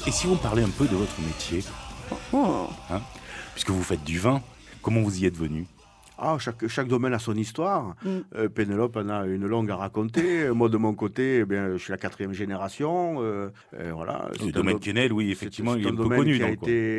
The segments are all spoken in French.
Et si on parlait un peu de votre métier, hein, puisque vous faites du vin, comment vous y êtes venu ? Chaque domaine a son histoire. Pénélope en a une longue à raconter. Moi, de mon côté, je suis la 4e génération. Voilà. Le domaine Quesnel, oui, effectivement, il est un peu connu. Qui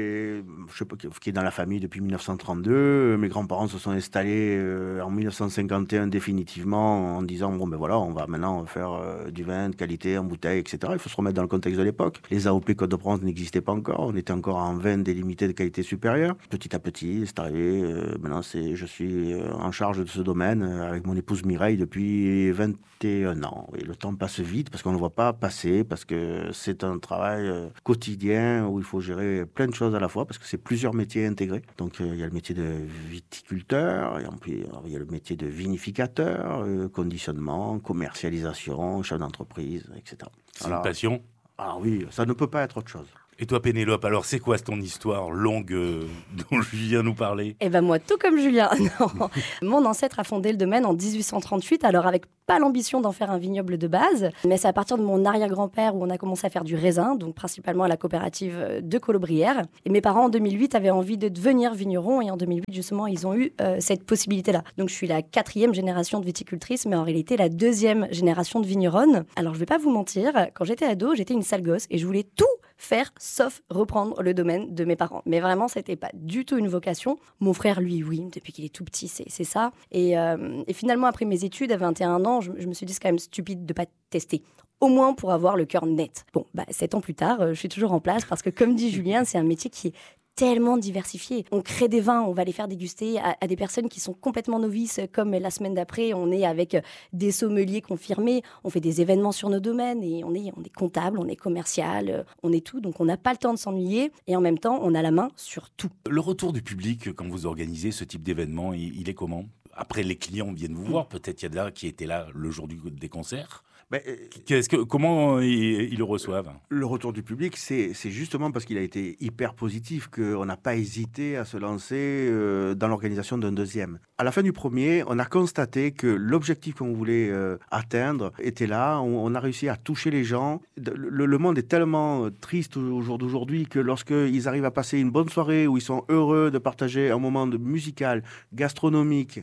est dans la famille depuis 1932. Mes grands-parents se sont installés en 1951 définitivement en disant on va maintenant faire du vin de qualité en bouteille, etc. Il faut se remettre dans le contexte de l'époque. Les AOP Côte de Provence n'existaient pas encore. On était encore en vin délimité de qualité supérieure. Petit à petit, c'est arrivé. Maintenant, je suis en charge de ce domaine avec mon épouse Mireille depuis 21 ans. Et le temps passe vite parce qu'on ne le voit pas passer, parce que c'est un travail quotidien où il faut gérer plein de choses à la fois, parce que c'est plusieurs métiers intégrés. Donc il y a le métier de viticulteur, et puis il y a le métier de vinificateur, conditionnement, commercialisation, chef d'entreprise, etc. C'est une passion ? Ah oui, ça ne peut pas être autre chose. Et toi, Pénélope, alors c'est quoi ton histoire longue dont Julien nous parlait ? Eh ben moi, tout comme Julien. Non. Mon ancêtre a fondé le domaine en 1838, alors avec pas l'ambition d'en faire un vignoble de base, mais c'est à partir de mon arrière-grand-père où on a commencé à faire du raisin, donc principalement à la coopérative de Colobrières. Et mes parents, en 2008, avaient envie de devenir vignerons, et en 2008, justement, ils ont eu cette possibilité-là. Donc je suis la 4e génération de viticultrice, mais en réalité la 2e génération de vigneronne. Alors je vais pas vous mentir, quand j'étais ado, j'étais une sale gosse et je voulais tout faire sauf reprendre le domaine de mes parents. Mais vraiment, c'était pas du tout une vocation. Mon frère, lui, oui, depuis qu'il est tout petit, c'est ça. Et finalement, après mes études, à 21 ans, je me suis dit, c'est quand même stupide de pas tester. Au moins pour avoir le cœur net. 7 ans plus tard, je suis toujours en place parce que, comme dit Julien, c'est un métier qui est tellement diversifié. On crée des vins, on va les faire déguster à des personnes qui sont complètement novices, comme la semaine d'après, on est avec des sommeliers confirmés, on fait des événements sur nos domaines et on est comptable, on est commercial, on est tout, donc on n'a pas le temps de s'ennuyer et en même temps, on a la main sur tout. Le retour du public quand vous organisez ce type d'événement, il est comment ? Après, les clients viennent vous voir, peut-être il y a qui étaient là le jour des concerts. Comment ils le reçoivent ? Le retour du public, c'est justement parce qu'il a été hyper positif qu'on n'a pas hésité à se lancer dans l'organisation d'un deuxième. À la fin du premier, on a constaté que l'objectif qu'on voulait atteindre était là. On a réussi à toucher les gens. Le monde est tellement triste au jour d'aujourd'hui que lorsqu'ils arrivent à passer une bonne soirée où ils sont heureux de partager un moment musical, gastronomique,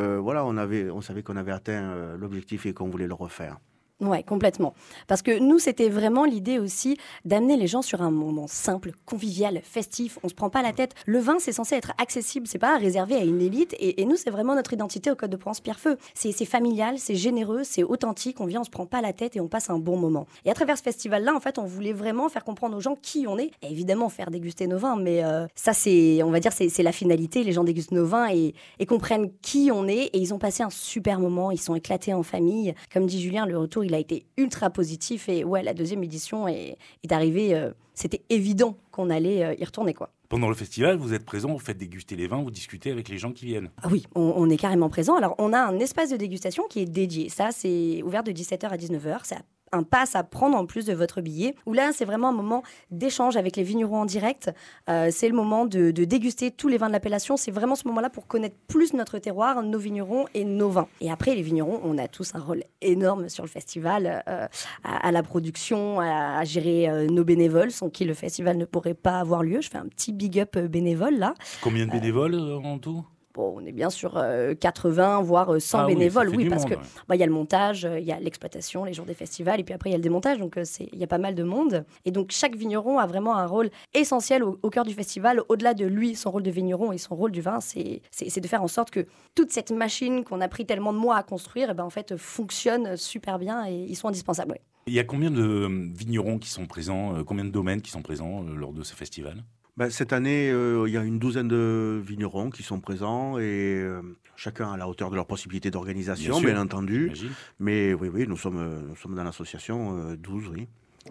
on savait qu'on avait atteint l'objectif et qu'on voulait le refaire. Ouais, complètement. Parce que nous, c'était vraiment l'idée aussi d'amener les gens sur un moment simple, convivial, festif. On se prend pas la tête. Le vin, c'est censé être accessible, c'est pas réservé à une élite. Et nous, c'est vraiment notre identité au Côte de Provence Pierrefeu. C'est familial, c'est généreux, c'est authentique. On vient, on se prend pas la tête et on passe un bon moment. Et à travers ce festival-là, en fait, on voulait vraiment faire comprendre aux gens qui on est. Et évidemment, faire déguster nos vins. Mais ça, on va dire, c'est la finalité. Les gens dégustent nos vins et comprennent qui on est. Et ils ont passé un super moment. Ils sont éclatés en famille. Comme dit Julien, le retour, il a été ultra positif et la 2e édition est arrivée. C'était évident qu'on allait y retourner, quoi. Pendant le festival, vous êtes présent, vous faites déguster les vins, vous discutez avec les gens qui viennent. Ah oui, on est carrément présent. Alors, on a un espace de dégustation qui est dédié. Ça, c'est ouvert de 17h à 19h. C'est un pass à prendre en plus de votre billet, où là, c'est vraiment un moment d'échange avec les vignerons en direct. C'est le moment de déguster tous les vins de l'appellation. C'est vraiment ce moment-là pour connaître plus notre terroir, nos vignerons et nos vins. Et après, les vignerons, on a tous un rôle énorme sur le festival, à la production, à gérer nos bénévoles, sans qui le festival ne pourrait pas avoir lieu. Je fais un petit big up bénévole, là. Combien de bénévoles en tout ? Bon, on est bien sur 80, voire 100 bénévoles. Oui, parce que y a le montage, il y a l'exploitation, les jours des festivals, et puis après, il y a le démontage. Donc, il y a pas mal de monde. Et donc, chaque vigneron a vraiment un rôle essentiel au cœur du festival. Au-delà de lui, son rôle de vigneron et son rôle du vin, c'est de faire en sorte que toute cette machine qu'on a pris tellement de mois à construire, en fait, fonctionne super bien et ils sont indispensables. Ouais. Il y a combien de vignerons qui sont présents, combien de domaines qui sont présents lors de ce festival ? Cette année, il y a une douzaine de vignerons qui sont présents et chacun à la hauteur de leurs possibilités d'organisation, bien entendu. J'imagine. Mais oui, nous sommes dans l'association 12, oui.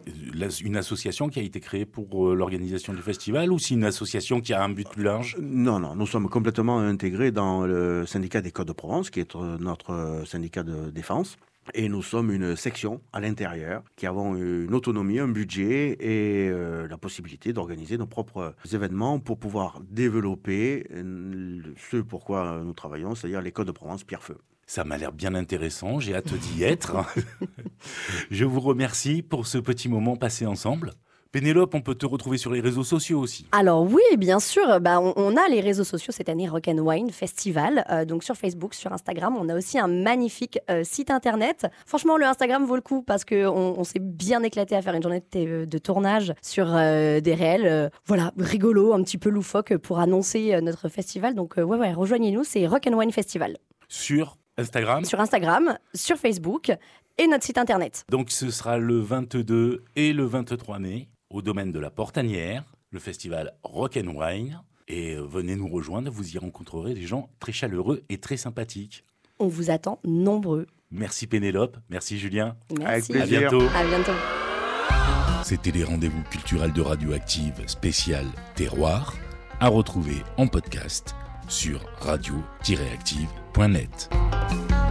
Une association qui a été créée pour l'organisation du festival ou c'est une association qui a un but plus large ? Non, nous sommes complètement intégrés dans le syndicat des Côtes de Provence, qui est notre syndicat de défense. Et nous sommes une section à l'intérieur qui avons une autonomie, un budget et la possibilité d'organiser nos propres événements pour pouvoir développer ce pourquoi nous travaillons, c'est-à-dire les Côtes de Provence Pierrefeu. Ça m'a l'air bien intéressant, j'ai hâte d'y être. Je vous remercie pour ce petit moment passé ensemble. Pénélope, on peut te retrouver sur les réseaux sociaux aussi. Alors oui, bien sûr, on a les réseaux sociaux cette année, Rock & Wine Festival, donc sur Facebook, sur Instagram. On a aussi un magnifique site internet. Franchement, le Instagram vaut le coup parce qu'on s'est bien éclaté à faire une journée de tournage sur des réels, rigolo, un petit peu loufoque pour annoncer notre festival. Donc rejoignez-nous, c'est Rock & Wine Festival. Sur Instagram ? Sur Instagram, sur Facebook et notre site internet. Donc ce sera le 22 et le 23 mai. Au domaine de la Portanière, le festival Rock & Wine. Et venez nous rejoindre, vous y rencontrerez des gens très chaleureux et très sympathiques. On vous attend nombreux. Merci Pénélope, merci Julien. Merci. Avec plaisir. À bientôt. C'était les rendez-vous culturels de Radioactive spécial Terroir, à retrouver en podcast sur radio-active.net.